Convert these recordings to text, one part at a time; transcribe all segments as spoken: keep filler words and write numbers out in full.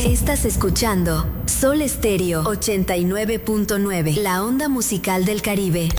Estás escuchando Sol Estéreo ochenta y nueve punto nueve, la onda musical del Caribe.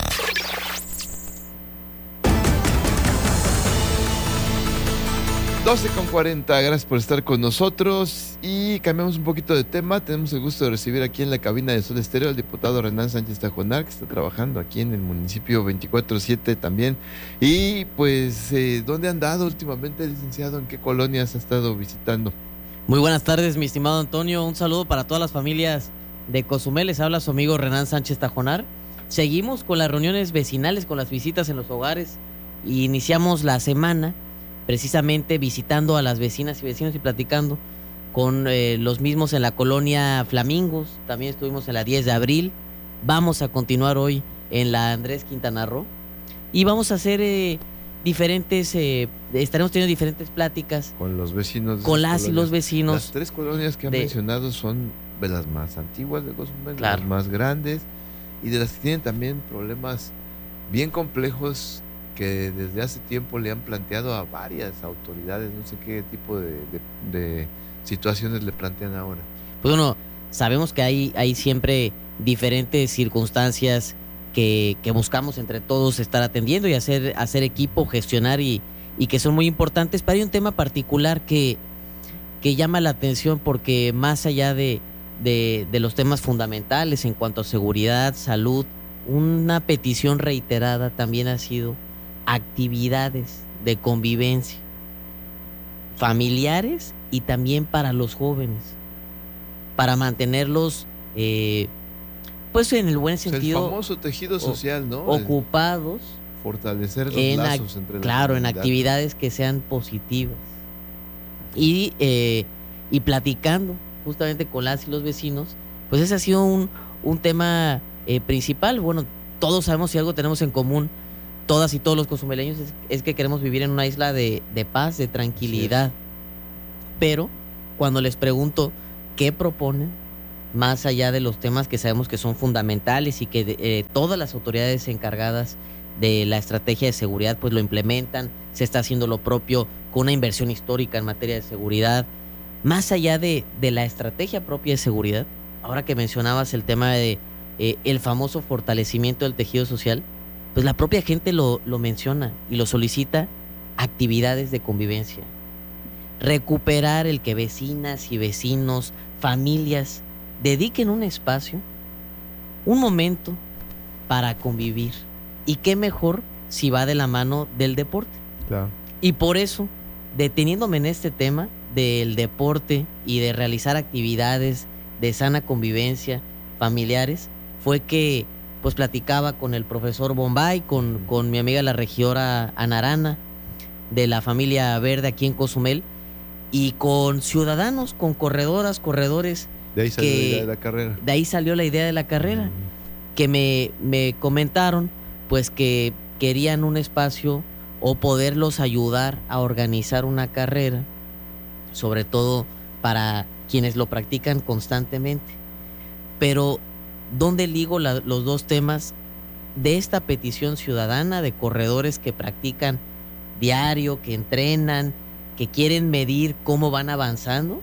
doce con cuarenta, gracias por estar con nosotros y cambiamos un poquito de tema. Tenemos el gusto de recibir aquí en la cabina de Sol Estéreo al diputado Renan Sánchez Tajonar, que está trabajando aquí en el municipio veinticuatro siete también. Y pues, eh, ¿dónde ha andado últimamente, licenciado? ¿En qué colonias ha estado visitando? Muy buenas tardes, mi estimado Antonio. Un saludo para todas las familias de Cozumel. Les habla su amigo Renan Sánchez Tajonar. Seguimos con las reuniones vecinales, con las visitas en los hogares. Y iniciamos la semana precisamente visitando a las vecinas y vecinos y platicando con eh, los mismos en la colonia Flamingos. También estuvimos en la diez de abril. Vamos a continuar hoy en la Andrés Quintana Roo y vamos a hacer eh, diferentes, eh, estaremos teniendo diferentes pláticas con los vecinos, con las colonias. Y los vecinos. Las tres colonias que han de, mencionado son de las más antiguas de Cozumel, claro, de las más grandes y de las que tienen también problemas bien complejos que desde hace tiempo le han planteado a varias autoridades. No sé qué tipo de, de, de situaciones le plantean ahora. Pues bueno, sabemos que hay, hay siempre diferentes circunstancias que, que buscamos entre todos estar atendiendo y hacer, hacer equipo, gestionar y, y que son muy importantes, pero hay un tema particular que, que llama la atención porque más allá de, de, de los temas fundamentales en cuanto a seguridad, salud, una petición reiterada también ha sido actividades de convivencia familiares y también para los jóvenes, para mantenerlos eh, pues en el buen sentido, el famoso tejido social, ¿no? Ocupados, el fortalecer los en lazos entre claro, en actividades que sean positivas y eh, y platicando justamente con las y los vecinos. Pues ese ha sido un, un tema eh, principal. Bueno, todos sabemos, si algo tenemos en común todas y todos los cozumeleños, es, es que queremos vivir en una isla de, de paz, de tranquilidad. Sí. Pero cuando les pregunto qué proponen, más allá de los temas que sabemos que son fundamentales y que eh, todas las autoridades encargadas de la estrategia de seguridad pues lo implementan, se está haciendo lo propio con una inversión histórica en materia de seguridad, más allá de, de la estrategia propia de seguridad, ahora que mencionabas el tema de eh, el famoso fortalecimiento del tejido social, pues la propia gente lo, lo menciona y lo solicita, actividades de convivencia. Recuperar el que vecinas y vecinos, familias, dediquen un espacio, un momento para convivir. Y qué mejor si va de la mano del deporte. Claro. Y por eso, deteniéndome en este tema del deporte y de realizar actividades de sana convivencia familiares, fue que pues platicaba con el profesor Bombay, con, con mi amiga la regidora Anarana, de la familia Verde aquí en Cozumel, y con ciudadanos, con corredoras, corredores. De ahí salió que, la idea de la carrera. De ahí salió la idea de la carrera, mm. que me, me comentaron pues que querían un espacio o poderlos ayudar a organizar una carrera, sobre todo para quienes lo practican constantemente. Pero ¿dónde ligo la, los dos temas de esta petición ciudadana de corredores que practican diario, que entrenan, que quieren medir cómo van avanzando,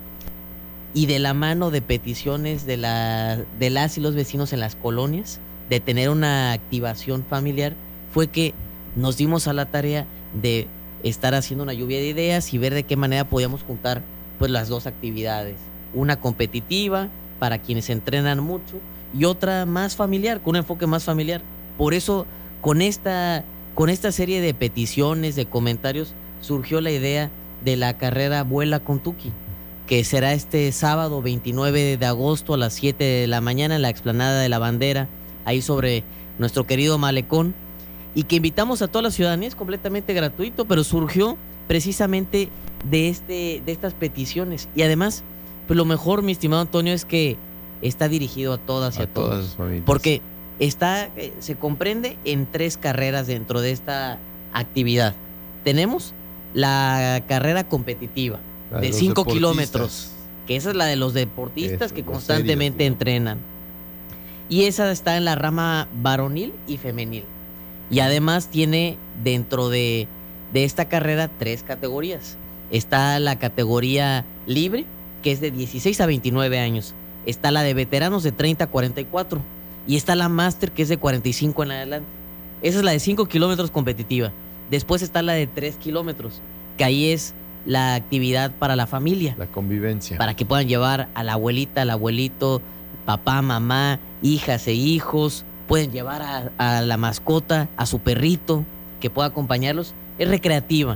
y de la mano de peticiones de, la, de las y los vecinos en las colonias de tener una activación familiar? Fue que nos dimos a la tarea de estar haciendo una lluvia de ideas y ver de qué manera podíamos juntar pues las dos actividades, una competitiva para quienes entrenan mucho y otra más familiar, con un enfoque más familiar. Por eso, con esta, con esta serie de peticiones, de comentarios, surgió la idea de la carrera Vuela con Tuki, que será este sábado veintinueve de agosto a las siete de la mañana en la explanada de la Bandera, ahí sobre nuestro querido malecón, y que invitamos a toda la ciudadanía. Es completamente gratuito, pero surgió precisamente de, este, de estas peticiones. Y además, pues lo mejor, mi estimado Antonio, es que está dirigido a todas y a, a todos. Todas las familias. Porque está, eh, se comprende en tres carreras dentro de esta actividad. Tenemos la carrera competitiva la de cinco kilómetros, que esa es la de los deportistas Eso, que constantemente serios, entrenan. Y esa está en la rama varonil y femenil. Y además tiene dentro de, de esta carrera tres categorías. Está la categoría libre, que es de dieciséis a veintinueve años. Está la de veteranos de treinta a cuarenta y cuatro. Y está la máster, que es de cuarenta y cinco en adelante. Esa es la de cinco kilómetros competitiva. Después está la de tres kilómetros, que ahí es la actividad para la familia. La convivencia. Para que puedan llevar a la abuelita, al abuelito, papá, mamá, hijas e hijos. Pueden llevar a, a la mascota, a su perrito, que pueda acompañarlos. Es recreativa.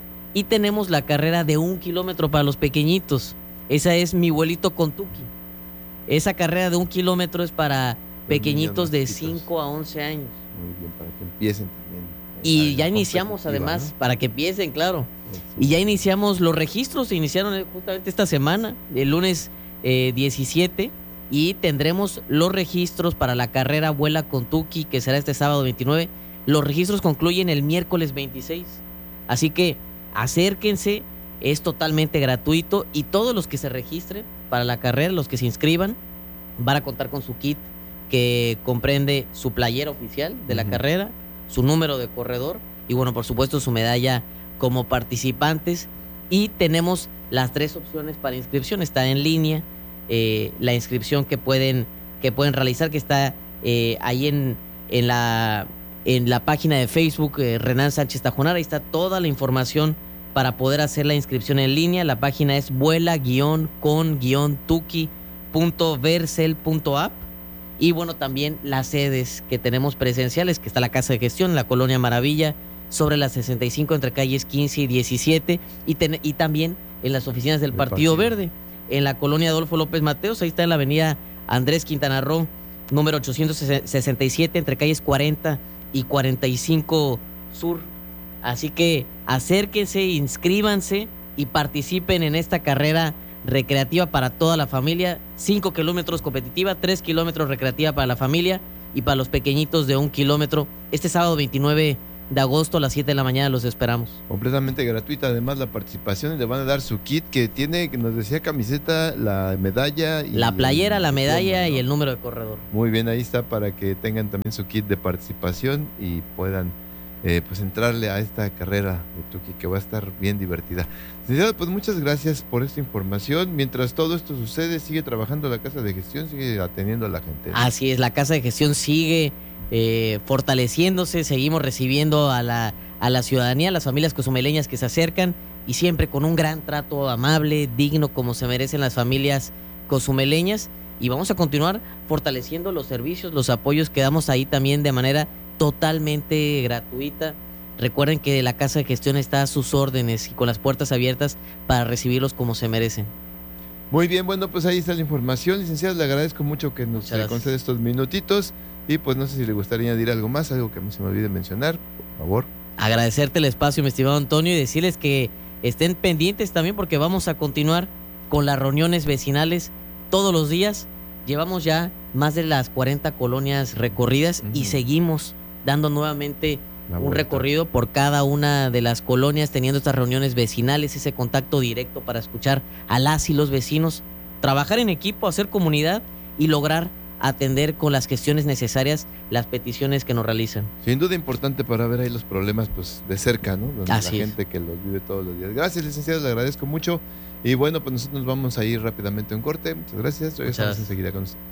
Y tenemos la carrera de un kilómetro para los pequeñitos. Esa es Mi Vuelito con Tuki. Esa carrera de un kilómetro es para los pequeñitos de cinco a once años. Muy bien, para que empiecen también. Y ya iniciamos además, ¿no? Para que empiecen, claro. Sí. Y ya iniciamos, los registros se iniciaron justamente esta semana, el lunes eh, diecisiete, y tendremos los registros para la carrera Vuela con Tuki, que será este sábado veintinueve. Los registros concluyen el miércoles veintiséis. Así que acérquense, es totalmente gratuito y todos los que se registren para la carrera, los que se inscriban, van a contar con su kit que comprende su playera oficial de la uh-huh. carrera, su número de corredor y bueno, por supuesto su medalla como participantes. Y tenemos las tres opciones para inscripción. Está en línea eh, la inscripción que pueden, que pueden realizar, que está eh, ahí en, en, la, en la página de Facebook eh, Renan Sánchez Tajonar. Ahí está toda la información para poder hacer la inscripción en línea. La página es vuela con tuki punto vercel punto app. Y bueno, también las sedes que tenemos presenciales, que está la Casa de Gestión en la Colonia Maravilla, sobre la sesenta y cinco entre calles quince y diecisiete, y, ten, y también en las oficinas del Partido, Partido Verde, en la Colonia Adolfo López Mateos. Ahí está en la avenida Andrés Quintana Roo, número ochocientos sesenta y siete, entre calles cuarenta y cuarenta y cinco Sur. Así que acérquense, inscríbanse y participen en esta carrera recreativa para toda la familia. cinco kilómetros competitiva, tres kilómetros recreativa para la familia y para los pequeñitos de un kilómetro. Este sábado veintinueve de agosto a las siete de la mañana los esperamos. Completamente gratuita, además la participación, y le van a dar su kit que tiene, que nos decía, camiseta, la medalla y la playera, el, la medalla el, ¿no? y el número de corredor. Muy bien, ahí está para que tengan también su kit de participación y puedan eh, pues entrarle a esta carrera de Tuki, que va a estar bien divertida. Licenciado, pues muchas gracias por esta información. Mientras todo esto sucede, sigue trabajando la Casa de Gestión, sigue atendiendo a la gente. Así es, la Casa de Gestión sigue Eh, fortaleciéndose, seguimos recibiendo a la, a la ciudadanía, a las familias cozumeleñas que se acercan, y siempre con un gran trato amable, digno, como se merecen las familias cozumeleñas, y vamos a continuar fortaleciendo los servicios, los apoyos que damos ahí también de manera totalmente gratuita. Recuerden que la Casa de Gestión está a sus órdenes y con las puertas abiertas para recibirlos como se merecen. Muy bien, bueno, pues ahí está la información. Licenciado, le agradezco mucho que nos eh, conceda estos minutitos. Y pues no sé si le gustaría añadir algo más, algo que a mí se me olvide mencionar, por favor. Agradecerte el espacio, mi estimado Antonio, y decirles que estén pendientes también, porque vamos a continuar con las reuniones vecinales todos los días. Llevamos ya más de las cuarenta colonias recorridas uh-huh. y seguimos dando nuevamente un recorrido por cada una de las colonias, teniendo estas reuniones vecinales, ese contacto directo para escuchar a las y los vecinos, trabajar en equipo, hacer comunidad y lograr atender con las gestiones necesarias las peticiones que nos realizan. Sin duda importante para ver ahí los problemas pues de cerca, ¿no? Donde Así la es. gente que los vive todos los días. Gracias, licenciado, le agradezco mucho. Y bueno, pues nosotros nos vamos a ir rápidamente a un corte. Muchas gracias. Regresamos enseguida con usted.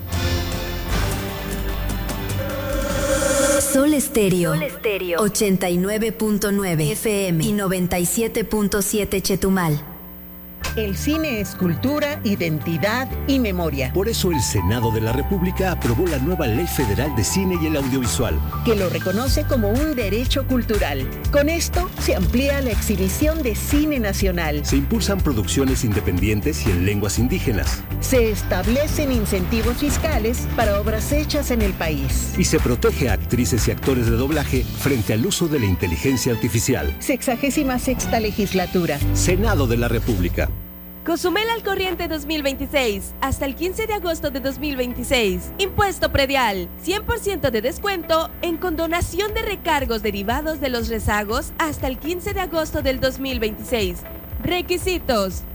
Sol Estéreo, Sol Estéreo, ochenta y nueve punto nueve F M y noventa y siete punto siete Chetumal. El cine es cultura, identidad y memoria. Por eso el Senado de la República aprobó la nueva Ley Federal de Cine y el Audiovisual, que lo reconoce como un derecho cultural. Con esto se amplía la exhibición de cine nacional. Se impulsan producciones independientes y en lenguas indígenas. Se establecen incentivos fiscales para obras hechas en el país. Y se protege a actrices y actores de doblaje frente al uso de la inteligencia artificial. Sexagésima sexta legislatura. Senado de la República. Cozumel al corriente dos mil veintiséis. Hasta el quince de agosto de dos mil veintiséis. Impuesto predial. cien por ciento de descuento en condonación de recargos derivados de los rezagos hasta el quince de agosto del dos mil veintiséis. Requisitos: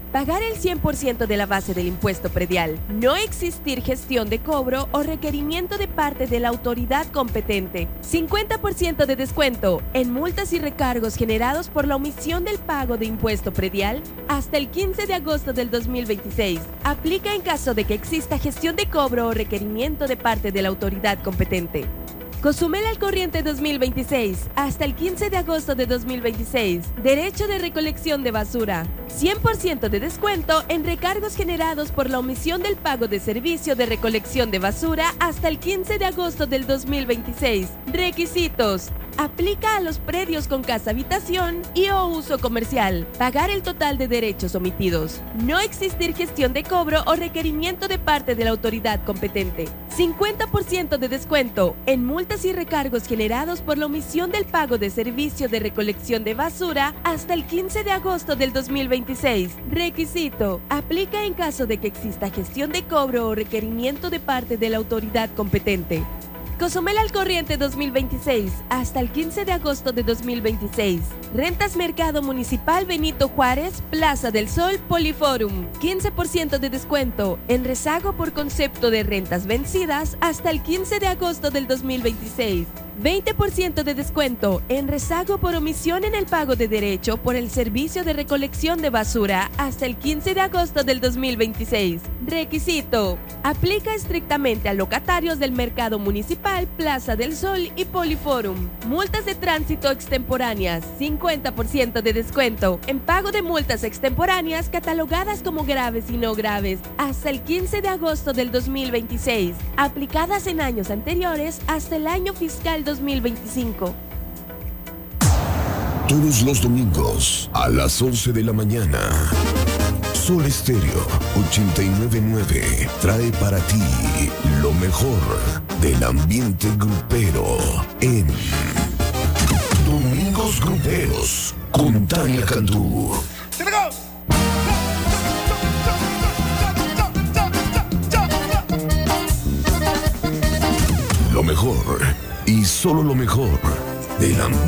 Pagar el cien por ciento de la base del impuesto predial. No existir gestión de cobro o requerimiento de parte de la autoridad competente. cincuenta por ciento de descuento en multas y recargos generados por la omisión del pago de impuesto predial hasta el quince de agosto del dos mil veintiséis. Aplica en caso de que exista gestión de cobro o requerimiento de parte de la autoridad competente. Cozumel al corriente dos mil veintiséis hasta el quince de agosto de dos mil veintiséis. Derecho de recolección de basura. cien por ciento de descuento en recargos generados por la omisión del pago de servicio de recolección de basura hasta el quince de agosto del dos mil veintiséis. Requisitos. Aplica a los predios con casa habitación y o uso comercial. Pagar el total de derechos omitidos. No existir gestión de cobro o requerimiento de parte de la autoridad competente. cincuenta por ciento de descuento en multas y recargos generados por la omisión del pago de servicio de recolección de basura hasta el quince de agosto del dos mil veintiséis. Requisito. Aplica en caso de que exista gestión de cobro o requerimiento de parte de la autoridad competente. Cozumel al corriente dos mil veintiséis hasta el quince de agosto de dos mil veintiséis. Rentas Mercado Municipal Benito Juárez, Plaza del Sol, Poliforum. quince por ciento de descuento en rezago por concepto de rentas vencidas hasta el quince de agosto del dos mil veintiséis. veinte por ciento de descuento en rezago por omisión en el pago de derecho por el servicio de recolección de basura hasta el quince de agosto del dos mil veintiséis. Requisito. Aplica estrictamente a locatarios del Mercado Municipal, Plaza del Sol y Poliforum. Multas de tránsito extemporáneas. cincuenta por ciento de descuento en pago de multas extemporáneas catalogadas como graves y no graves hasta el quince de agosto del dos mil veintiséis. Aplicadas en años anteriores hasta el año fiscal dos mil veinticinco. Todos los domingos a las once de la mañana, Sol Estéreo ochenta y nueve punto nueve trae para ti lo mejor del ambiente grupero en Domingos Gruperos con Tania Cantú. Lo mejor y solo lo mejor del ambiente